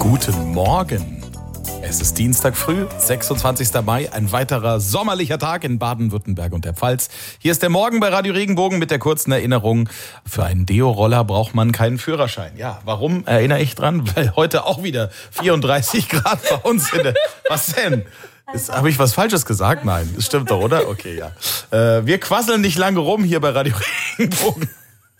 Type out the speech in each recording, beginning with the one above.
Guten Morgen. Es ist Dienstag früh, 26. Mai, ein weiterer sommerlicher Tag in Baden-Württemberg und der Pfalz. Hier ist der Morgen bei Radio Regenbogen mit der kurzen Erinnerung. Für einen Deo-Roller braucht man keinen Führerschein. Ja, warum erinnere ich dran? Weil heute auch wieder 34 Grad bei uns in der... Was denn? Habe ich was Falsches gesagt? Nein, das stimmt doch, oder? Okay, ja. Wir quasseln nicht lange rum hier bei Radio Regenbogen.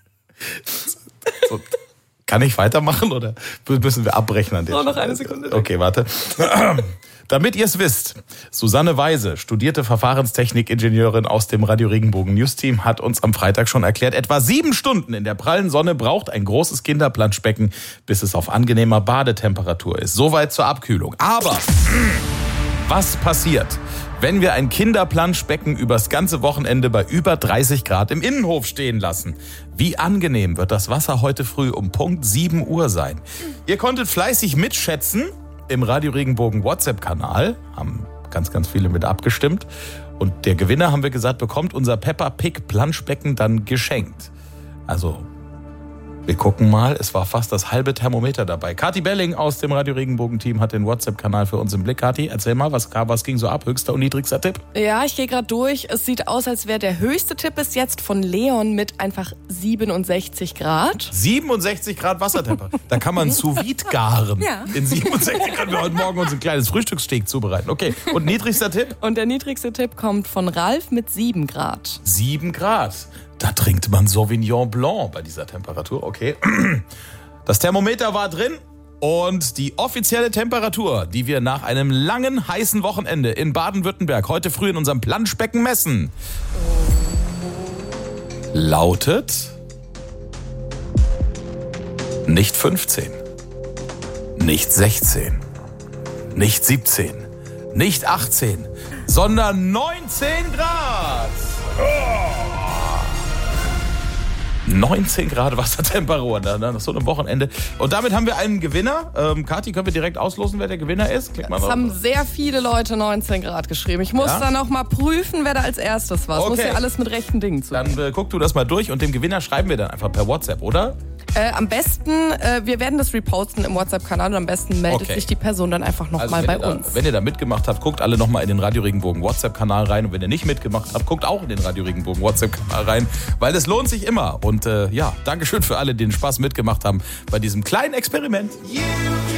So. Kann ich weitermachen oder müssen wir abbrechen an der Stelle? Noch eine Sekunde. Okay, warte. Damit ihr es wisst, Susanne Weise, studierte Verfahrenstechnik-Ingenieurin aus dem Radio Regenbogen News-Team, hat uns am Freitag schon erklärt, etwa 7 Stunden in der prallen Sonne braucht ein großes Kinderplanschbecken, bis es auf angenehmer Badetemperatur ist. Soweit zur Abkühlung. Aber was passiert, wenn wir ein Kinderplanschbecken übers ganze Wochenende bei über 30 Grad im Innenhof stehen lassen? Wie angenehm wird das Wasser heute früh um Punkt 7 Uhr sein? Ihr konntet fleißig mitschätzen im Radio Regenbogen WhatsApp-Kanal, haben ganz, ganz viele mit abgestimmt. Und der Gewinner, haben wir gesagt, bekommt unser Peppa Pig Planschbecken dann geschenkt. Also, wir gucken mal, es war fast das halbe Thermometer dabei. Kathi Belling aus dem Radio Regenbogen-Team hat den WhatsApp-Kanal für uns im Blick. Kathi, erzähl mal, was ging so ab? Höchster und niedrigster Tipp? Ja, ich gehe gerade durch. Es sieht aus, als wäre der höchste Tipp bis jetzt von Leon mit einfach 67 Grad. 67 Grad Wassertemperatur. Da kann man sous vide garen. Ja. In 67 Grad wir heute Morgen uns ein kleines Frühstückssteak zubereiten. Okay, und niedrigster Tipp? Und der niedrigste Tipp kommt von Ralf mit 7 Grad. 7 Grad. Da trinkt man Sauvignon Blanc bei dieser Temperatur. Okay. Das Thermometer war drin und die offizielle Temperatur, die wir nach einem langen, heißen Wochenende in Baden-Württemberg heute früh in unserem Planschbecken messen, lautet nicht 15, nicht 16, nicht 17, nicht 18, sondern 19 Grad. 19 Grad Wassertemperatur nach so einem Wochenende. Und damit haben wir einen Gewinner. Kathi, können wir direkt auslosen, wer der Gewinner ist? Klick mal es drauf. Haben sehr viele Leute 19 Grad geschrieben. Ich muss dann noch mal prüfen, wer da als erstes war. Es muss ja alles mit rechten Dingen zu. Dann guck du das mal durch und dem Gewinner schreiben wir dann einfach per WhatsApp, oder? Am besten, wir werden das reposten im WhatsApp-Kanal und am besten meldet sich die Person dann einfach nochmal bei uns. Wenn ihr da mitgemacht habt, guckt alle nochmal in den Radio Regenbogen WhatsApp-Kanal rein und wenn ihr nicht mitgemacht habt, guckt auch in den Radio Regenbogen WhatsApp-Kanal rein, weil es lohnt sich immer. Und Dankeschön für alle, die den Spaß mitgemacht haben bei diesem kleinen Experiment.